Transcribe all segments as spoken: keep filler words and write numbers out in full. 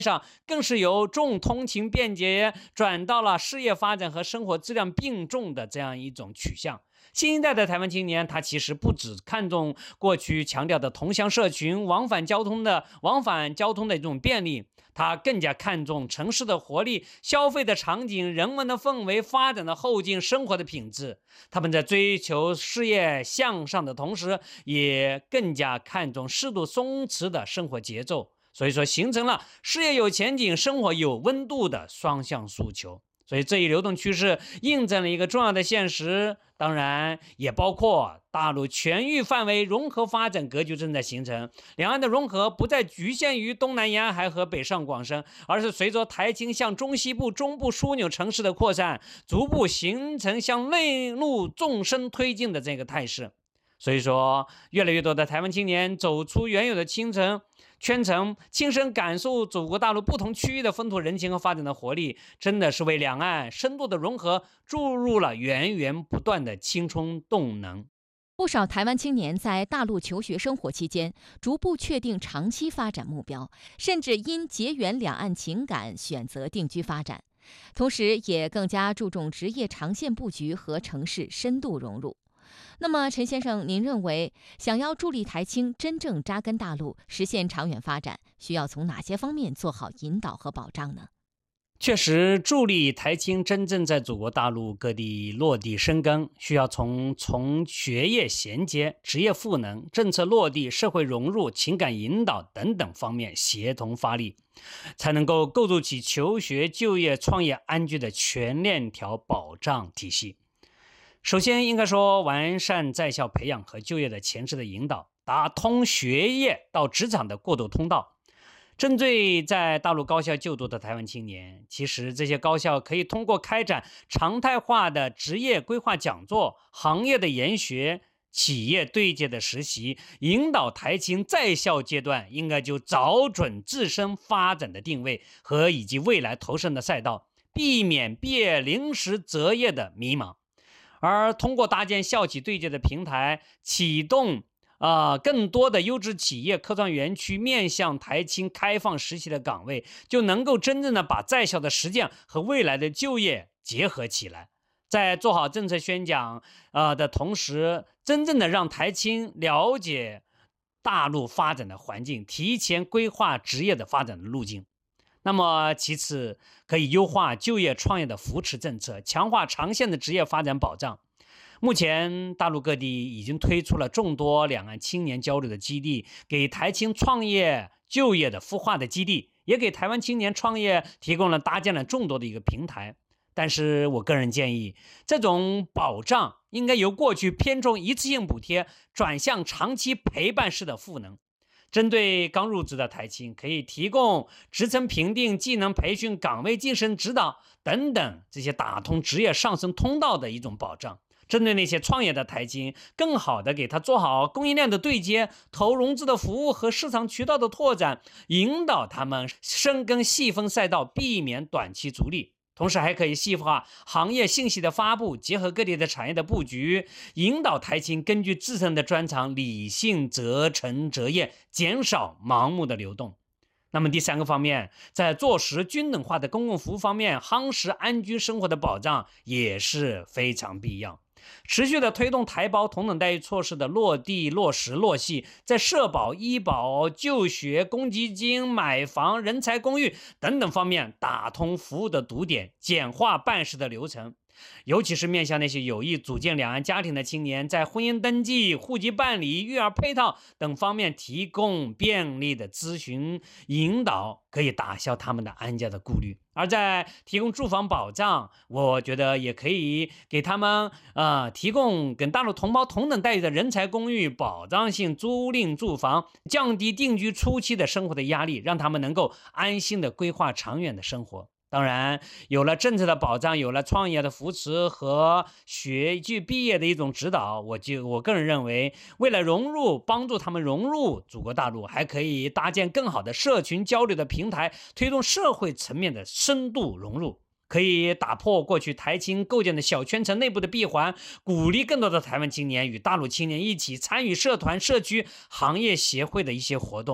上更是由重通勤便捷转到了事业发展和生活质量并重的这样一种取向。新一代的台湾青年，他其实不只看重过去强调的同乡社群、往返交通的往返交通的这种便利，他更加看重城市的活力、消费的场景、人文的氛围、发展的后劲、生活的品质。他们在追求事业向上的同时，也更加看重适度松弛的生活节奏。所以说，形成了事业有前景、生活有温度的双向诉求。所以这一流动趋势印证了一个重要的现实，当然也包括大陆全域范围融合发展格局正在形成，两岸的融合不再局限于东南沿海和北上广深，而是随着台青向中西部、中部枢纽城市的扩散，逐步形成向内陆纵深推进的这个态势。所以说，越来越多的台湾青年走出原有的清城圈层，亲身感受祖国大陆不同区域的风土人情和发展的活力，真的是为两岸深度的融合注入了源源不断的青春动能。 不少台湾青年在大陆求学生活期间，逐步确定长期发展目标，甚至因结缘两岸情感选择定居发展，同时也更加注重职业长线布局和城市深度融入。那么，陈先生，您认为想要助力台青真正扎根大陆，实现长远发展，需要从哪些方面做好引导和保障呢？ 确实，助力台青真正在祖国大陆各地落地生根，需要从从学业衔接、职业赋能、政策落地、社会融入、情感引导等等方面协同发力，才能够构筑起求学、就业、创业安居的全链条保障体系。首先，应该说完善在校培养和就业的前置的引导，打通学业到职场的过渡通道。针对在大陆高校就读的台湾青年，其实这些高校可以通过开展常态化的职业规划讲座、行业的研学、企业对接的实习，引导台青在校阶段应该就找准自身发展的定位和以及未来投身的赛道，避免毕业临时择业的迷茫。而通过搭建校企对接的平台，启动啊、呃、更多的优质企业科创园区面向台青开放实习的岗位，就能够真正的把在校的实践和未来的就业结合起来。在做好政策宣讲呃的同时，真正的让台青了解大陆发展的环境，提前规划职业的发展的路径。那么其次，可以优化就业创业的扶持政策，强化长线的职业发展保障。目前，大陆各地已经推出了众多两岸青年交流的基地，给台青创业就业的孵化的基地，也给台湾青年创业提供了搭建了众多的一个平台。但是我个人建议，这种保障应该由过去偏重一次性补贴，转向长期陪伴式的赋能。针对刚入职的台青，可以提供职称评定、技能培训、岗位晋升指导等等这些打通职业上升通道的一种保障。针对那些创业的台青，更好的给他做好供应链的对接、投融资的服务和市场渠道的拓展，引导他们深耕细分赛道，避免短期逐利。同时还可以细化行业信息的发布，结合各地的产业的布局，引导台青根据自身的专长理性择城择业，减少盲目的流动。那么第三个方面，在做实均等化的公共服务方面，夯实安居生活的保障也是非常必要。持续的推动台胞同等待遇措施的落地落实落细，在社保、医保、就学、公积金、买房、人才公寓等等方面打通服务的堵点，简化办事的流程。尤其是面向那些有意组建两岸家庭的青年，在婚姻登记、户籍办理、育儿配套等方面提供便利的咨询引导，可以打消他们的安家的顾虑。而在提供住房保障，我觉得也可以给他们呃提供跟大陆同胞同等待遇的人才公寓、保障性租赁住房，降低定居初期的生活的压力，让他们能够安心的规划长远的生活。当然，有了政策的保障，有了创业的扶持和学具毕业的一种指导，我就我个人认为，为了融入，帮助他们融入祖国大陆，还可以搭建更好的社群交流的平台，推动社会层面的深度融入，可以打破过去台青构建的小圈层内部的闭环，鼓励更多的台湾青年与大陆青年一起参与社团、社区、行业协会的一些活动。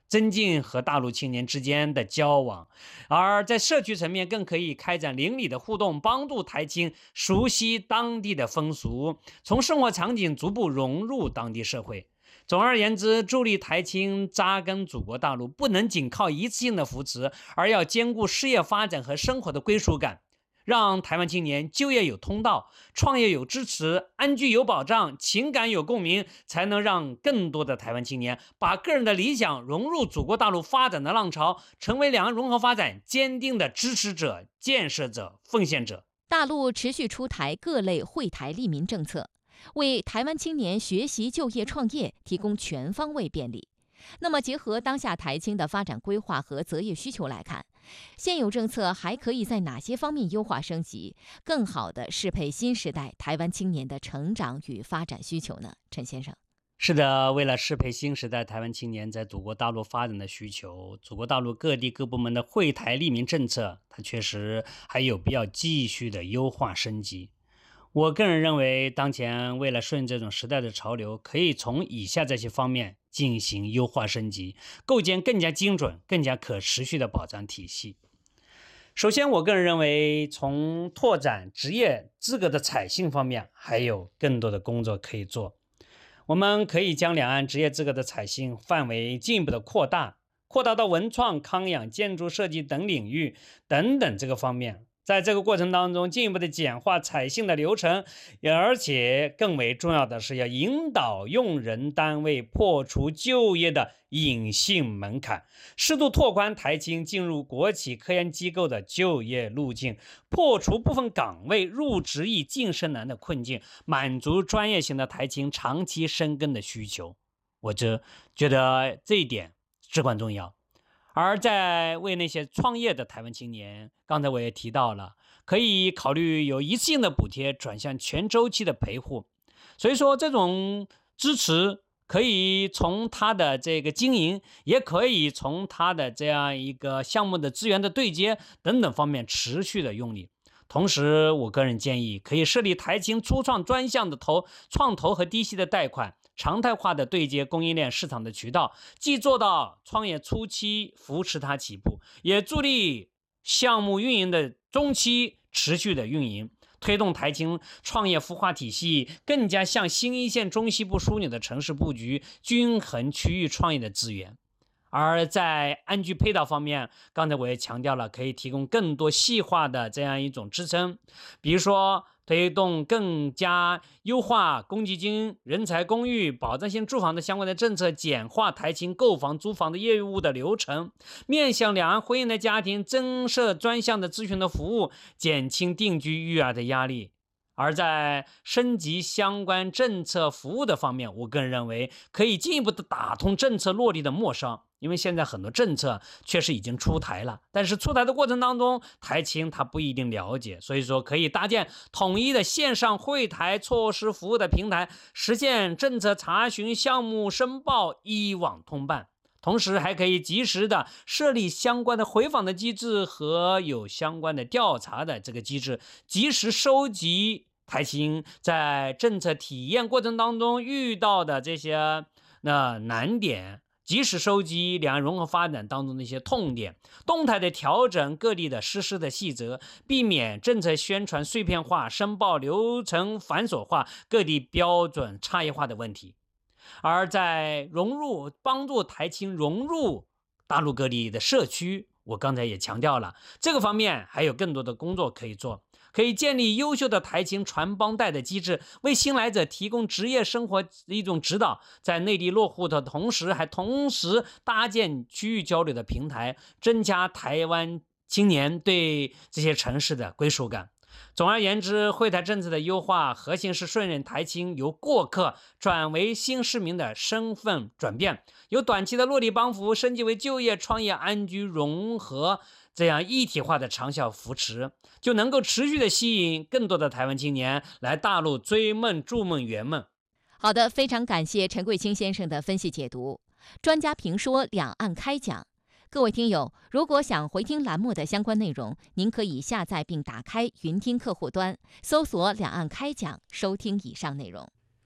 增进和大陆青年之间的交往，而在社区层面更可以开展邻里的互动，帮助台青熟悉当地的风俗，从生活场景逐步融入当地社会。总而言之，助力台青扎根祖国大陆，不能仅靠一次性的扶持，而要兼顾事业发展和生活的归属感，让台湾青年就业有通道，创业有支持，安居有保障，情感有共鸣，才能让更多的台湾青年把个人的理想融入祖国大陆发展的浪潮，成为两岸融合发展坚定的支持者、建设者、奉献者。 大陆持续出台各类惠台利民政策，为台湾青年学习、就业、创业提供全方位便利。那么，结合当下台青的发展规划和择业需求来看，现有政策还可以在哪些方面优化升级，更好地适配新时代台湾青年的成长与发展需求呢？陈先生。 是的，为了适配新时代台湾青年在祖国大陆发展的需求，祖国大陆各地各部门的惠台利民政策，它确实还有必要继续的优化升级。我个人认为，当前为了顺应这种时代的潮流，可以从以下这些方面进行优化升级，构建更加精准、更加可持续的保障体系。首先，我个人认为，从拓展职业资格的采信方面，还有更多的工作可以做。我们可以将两岸职业资格的采信范围进一步的扩大，扩大到文创、康养、建筑设计等领域等等这个方面。在这个过程当中，进一步的简化采信的流程，而且更为重要的是，要引导用人单位破除就业的隐性门槛，适度拓宽台青进入国企科研机构的就业路径，破除部分岗位入职易晋升难的困境，满足专业型的台青长期深耕的需求。我这觉得这一点至关重要。而在为那些创业的台湾青年，刚才我也提到了，可以考虑有一次性的补贴转向全周期的陪护。所以说，这种支持可以从他的这个经营，也可以从他的这样一个项目的资源的对接等等方面持续的用力。同时，我个人建议可以设立台青初创专项的投创投和低息的贷款，常态化的对接供应链市场的渠道，既做到创业初期扶持它起步，也助力项目运营的中期持续的运营，推动台青创业孵化体系更加向新一线中西部枢纽的城市布局，均衡区域创业的资源。而在安居配套方面，刚才我也强调了，可以提供更多细化的这样一种支撑，比如说推动更加优化公积金、人才公寓、保障性住房的相关的政策，简化台青购房、租房的业务的流程，面向两岸婚姻的家庭增设专项的咨询的服务，减轻定居育儿的压力。而在升级相关政策服务的方面，我个人认为可以进一步的打通政策落地的末梢，因为现在很多政策确实已经出台了，但是出台的过程当中，台青他不一定了解，所以说可以搭建统一的线上会台措施服务的平台，实现政策查询、项目申报一网通办。同时还可以及时的设立相关的回访的机制和有相关的调查的这个机制，及时收集台青在政策体验过程当中遇到的这些那难点，及时收集两岸融合发展当中的一些痛点，动态的调整各地的实施的细则，避免政策宣传碎片化、申报流程繁琐化、各地标准差异化的问题。而在融入帮助台青融入大陆各地的社区，我刚才也强调了，这个方面还有更多的工作可以做，可以建立优秀的台青传帮带的机制，为新来者提供职业生活的一种指导，在内地落户的同时，还同时搭建区域交流的平台，增加台湾青年对这些城市的归属感。总而言之，惠台政策的优化核心是顺应台青由过客转为新市民的身份转变，由短期的落地帮扶升级为就业、创业、安居、融合这样一体化的长效扶持，就能够持续的吸引更多的台湾青年来大陆追梦、筑梦、圆梦。 好的，非常感谢陈贵清先生的分析解读。专家评说，两岸开讲。各位听友，如果想回听栏目的相关内容，您可以下载并打开云听客户端，搜索“两岸开讲”，收听以上内容。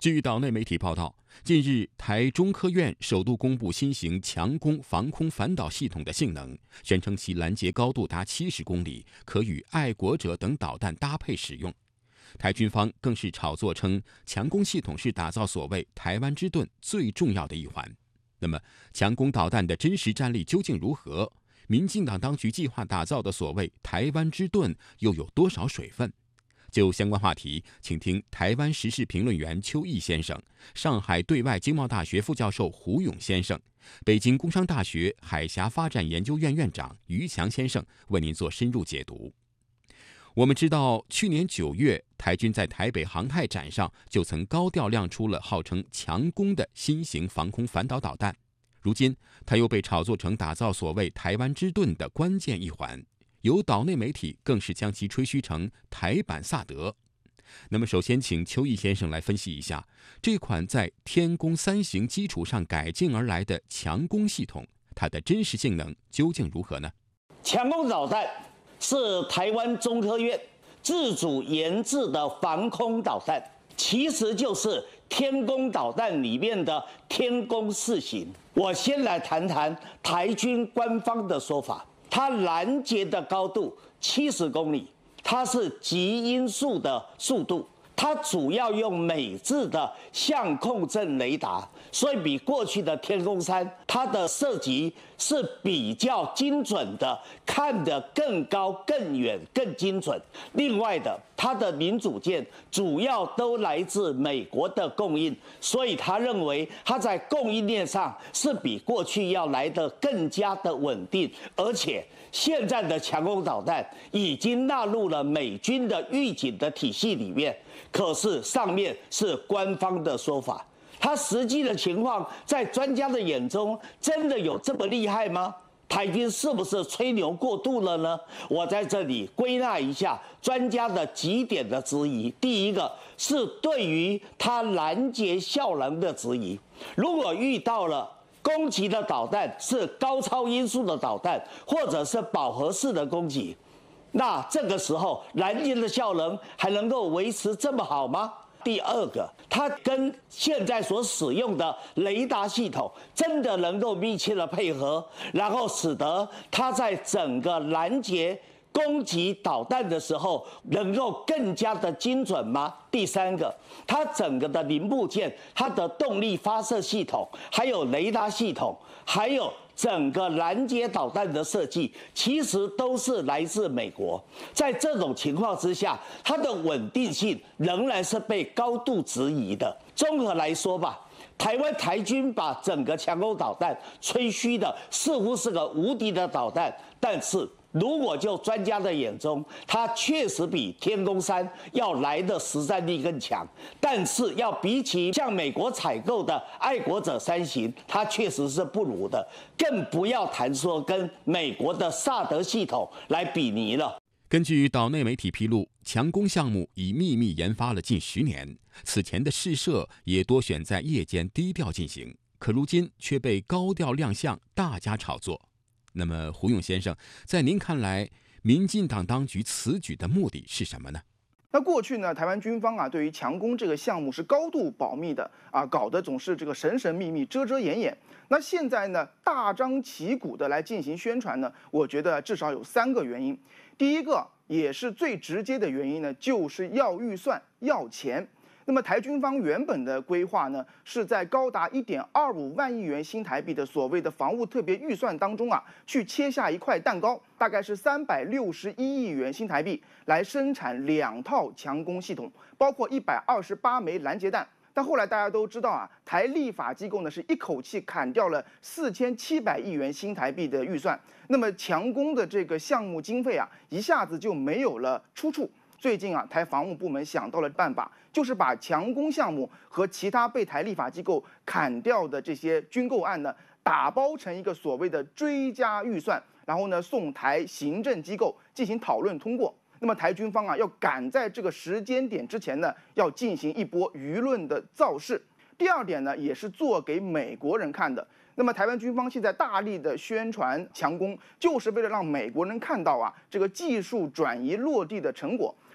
据岛内媒体报道，近日台中科院首度公布新型强攻防空反导系统的性能，宣称其拦截高度达七十公里，可与爱国者等导弹搭配使用。台军方更是炒作称，强攻系统是打造所谓台湾之盾最重要的一环。那么，强攻导弹的真实战力究竟如何？民进党当局计划打造的所谓台湾之盾又有多少水分？就相关话题，请听台湾时事评论员邱毅先生、上海对外经贸大学副教授胡勇先生、北京工商大学海峡发展研究院院长于强先生为您做深入解读。我们知道，去年九月，台军在台北航太展上就曾高调亮出了号称强攻的新型防空反导导弹，如今它又被炒作成打造所谓台湾之盾的关键一环。有岛内媒体更是将其吹嘘成台版萨德。那么，首先请邱毅先生来分析一下这款在天宫三型基础上改进而来的强攻系统，它的真实性能究竟如何呢？ 强攻导弹是台湾中科院自主研制的防空导弹，其实就是天宫导弹里面的天宫四型。我先来谈谈台军官方的说法。它拦截的高度七十公里，它是极音速的速度，它主要用美制的相控阵雷达，所以比过去的天宫三，它的射击是比较精准的，看得更高、更远、更精准。另外的，它的零组件主要都来自美国的供应，所以他认为它在供应链上是比过去要来得更加的稳定，而且现在的强攻导弹已经纳入了美军的预警的体系里面。可是上面是官方的说法，它实际的情况在专家的眼中真的有这么厉害吗？台军是不是吹牛过度了呢？我在这里归纳一下专家的几点的质疑。第一个是对于它拦截效能的质疑，如果遇到了攻击的导弹是高超音速的导弹，或者是饱和式的攻击，那这个时候拦截的效能还能够维持这么好吗？第二个，它跟现在所使用的雷达系统真的能够密切的配合，然后使得它在整个拦截攻击导弹的时候能够更加的精准吗？第三个，它整个的零部件，它的动力发射系统，还有雷达系统，还有整个拦截导弹的设计，其实都是来自美国。在这种情况之下，它的稳定性仍然是被高度质疑的。综合来说吧，台湾台军把整个强攻导弹吹嘘的似乎是个无敌的导弹，但是如果就专家的眼中，它确实比天宫三要来的实战力更强，但是要比起向美国采购的爱国者三型，它确实是不如的，更不要谈说跟美国的萨德系统来比拟了。 根据岛内媒体披露，强攻项目已秘密研发了近十年，此前的试射也多选在夜间低调进行，可如今却被高调亮相，大加炒作。那么，胡勇先生，在您看来，民进党当局此举的目的是什么呢？ 那过去呢，台湾军方啊，对于强攻这个项目是高度保密的啊，搞得总是这个神神秘秘、遮遮掩掩。那现在呢，大张旗鼓的来进行宣传呢，我觉得至少有三个原因。第一个也是最直接的原因呢，就是要预算、要钱。那么台军方原本的规划呢，是在高达一点二五万亿元新台币的所谓的防务特别预算当中啊，去切下一块蛋糕，大概是三百六十一亿元新台币，来生产两套强攻系统，包括一百二十八枚拦截弹。但后来大家都知道啊，台立法机构呢是一口气砍掉了四千七百亿元新台币的预算，那么强攻的这个项目经费啊，一下子就没有了出处。最近啊，台防务部门想到了办法，就是把强攻项目和其他被台立法机构砍掉的这些军购案呢，打包成一个所谓的追加预算，然后呢送台行政机构进行讨论通过。那么台军方啊，要赶在这个时间点之前呢，要进行一波舆论的造势。第二点呢，也是做给美国人看的。那么台湾军方现在大力的宣传强攻，就是为了让美国人看到啊，这个技术转移落地的成果。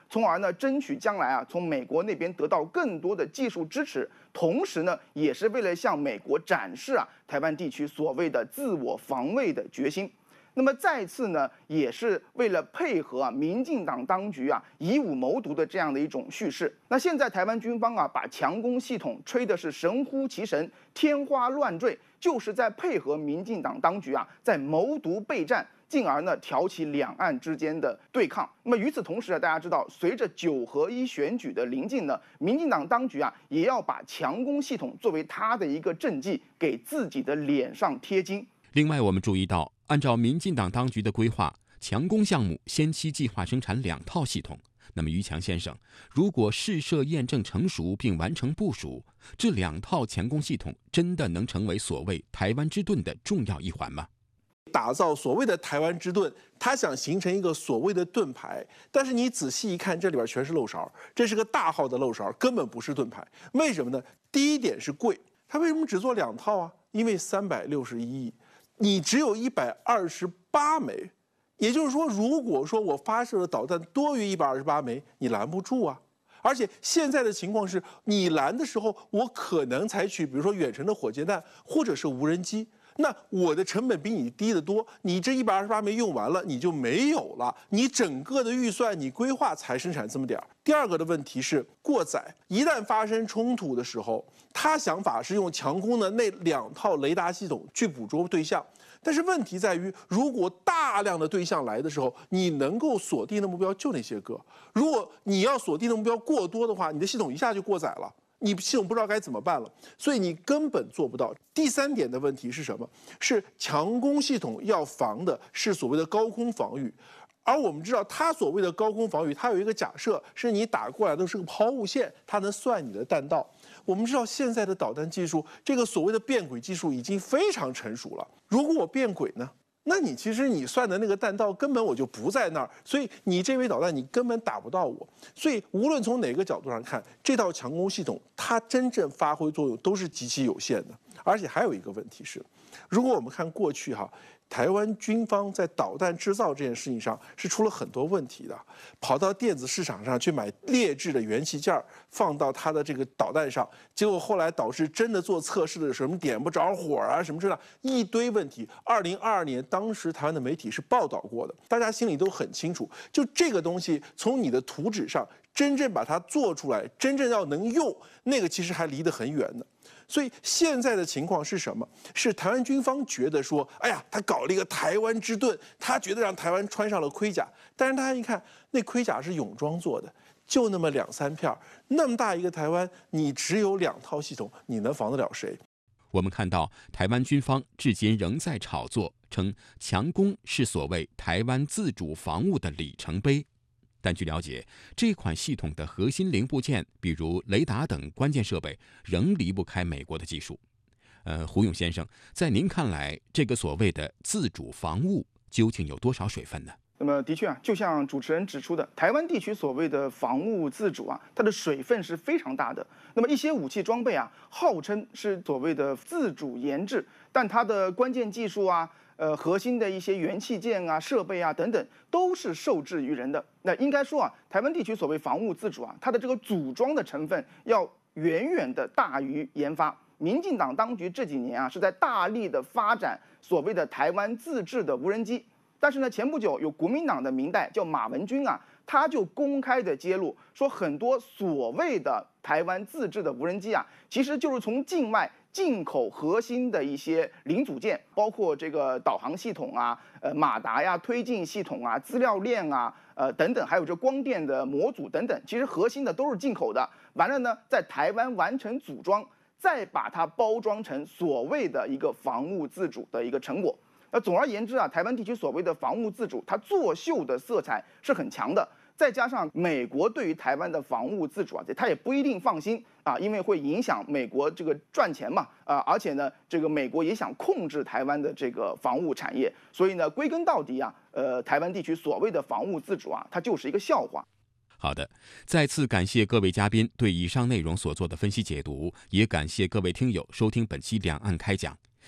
从而呢争取将来啊从美国那边得到更多的技术支持，同时呢也是为了向美国展示啊台湾地区所谓的自我防卫的决心。那么再次呢，也是为了配合啊民进党当局啊以武谋独的这样的一种叙事。那现在台湾军方啊把强攻系统吹的是神乎其神、天花乱坠，就是在配合民进党当局啊在谋独备战，进而呢挑起两岸之间的对抗。那么与此同时啊，大家知道，随着九合一选举的临近呢，民进党当局啊也要把强攻系统作为他的一个政绩，给自己的脸上贴金。 另外，我们注意到，按照民进党当局的规划，强攻项目先期计划生产两套系统。那么于强先生，如果试射验证成熟并完成部署，这两套强攻系统真的能成为所谓台湾之盾的重要一环吗？ 打造所谓的台湾之盾，他想形成一个所谓的盾牌，但是你仔细一看，这里边全是漏勺，这是个大号的漏勺，根本不是盾牌。为什么呢？第一点是贵，他为什么只做两套啊？因为三百六十一亿。你只有一百二十八枚，也就是说，如果说我发射的导弹多于一百二十八枚，你拦不住啊。而且现在的情况是，你拦的时候，我可能采取比如说远程的火箭弹或者是无人机，那我的成本比你低得多。你这一百二十八枚用完了，你就没有了。你整个的预算，你规划才生产这么点儿。第二个的问题是过载，一旦发生冲突的时候，他想法是用强攻的那两套雷达系统去捕捉对象。但是问题在于，如果大量的对象来的时候，你能够锁定的目标就那些个。如果你要锁定的目标过多的话，你的系统一下就过载了，你系统不知道该怎么办了，所以你根本做不到。第三点的问题是什么？是强攻系统要防的是所谓的高空防御。而我们知道，它所谓的高空防御，它有一个假设，是你打过来的是个抛物线，它能算你的弹道。我们知道现在的导弹技术，这个所谓的变轨技术已经非常成熟了。如果我变轨呢，那你其实你算的那个弹道根本我就不在那儿，所以你这枚导弹你根本打不到我。所以无论从哪个角度上看，这套强攻系统它真正发挥作用都是极其有限的。而且还有一个问题是，如果我们看过去哈，台湾军方在导弹制造这件事情上是出了很多问题的，跑到电子市场上去买劣质的元器件放到它的这个导弹上，结果后来导致真的做测试的时候，什么点不着火啊，什么之类的，一堆问题。二零二二年，当时台湾的媒体是报道过的，大家心里都很清楚。就这个东西，从你的图纸上真正把它做出来，真正要能用，那个其实还离得很远呢。所以现在的情况是什么？是台湾军方觉得说，哎呀，他搞了一个台湾之盾，他觉得让台湾穿上了盔甲，但是大家一看，那盔甲是泳装做的，就那么两三片，那么大一个台湾，你只有两套系统，你能防得了谁？ 我们看到台湾军方至今仍在炒作，称强攻是所谓台湾自主防务的里程碑。但据了解，这款系统的核心零部件，比如雷达等关键设备，仍离不开美国的技术。呃，胡勇先生，在您看来，这个所谓的自主防务究竟有多少水分呢？ 那么的确啊，就像主持人指出的，台湾地区所谓的防务自主啊，它的水分是非常大的。那么一些武器装备啊，号称是所谓的自主研制，但它的关键技术啊，呃，核心的一些元器件啊、设备啊等等，都是受制于人的。那应该说啊，台湾地区所谓防务自主啊，它的这个组装的成分要远远的大于研发。民进党当局这几年啊，是在大力的发展所谓的台湾自制的无人机。但是呢，前不久有国民党的民代叫马文君啊，他就公开的揭露说，很多所谓的台湾自制的无人机啊，其实就是从境外进口核心的一些零组件，包括这个导航系统啊、呃马达呀、推进系统啊、资料链啊、呃等等，还有这光电的模组等等，其实核心的都是进口的。完了呢，在台湾完成组装，再把它包装成所谓的一个防务自主的一个成果。那总而言之啊，台湾地区所谓的防务自主，它作秀的色彩是很强的。再加上美国对于台湾的防务自主啊，它也不一定放心啊，因为会影响美国这个赚钱嘛啊，而且呢，这个美国也想控制台湾的这个防务产业，所以呢，归根到底啊，呃，台湾地区所谓的防务自主啊，它就是一个笑话。 好的，再次感谢各位嘉宾对以上内容所做的分析解读，也感谢各位听友收听本期两岸开讲。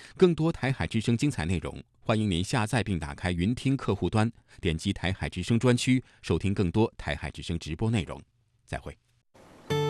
更多台海之声精彩内容，欢迎您下载并打开云听客户端，点击台海之声专区，收听更多台海之声直播内容。再会。